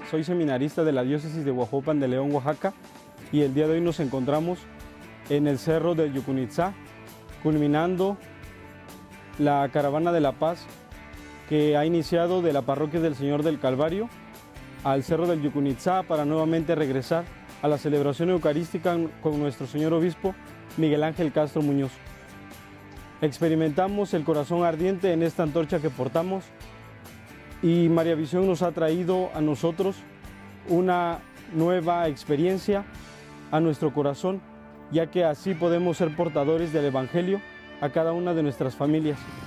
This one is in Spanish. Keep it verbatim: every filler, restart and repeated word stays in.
soy seminarista de la diócesis de Huajuapan de León, Oaxaca, y el día de hoy nos encontramos en el cerro de Yucunitzá, culminando la caravana de la paz que ha iniciado de la parroquia del Señor del Calvario al cerro del Yucunitzá para nuevamente regresar a la celebración eucarística con nuestro señor obispo Miguel Ángel Castro Muñoz. Experimentamos el corazón ardiente en esta antorcha que portamos y María Visión nos ha traído a nosotros una nueva experiencia a nuestro corazón, ya que así podemos ser portadores del Evangelio a cada una de nuestras familias.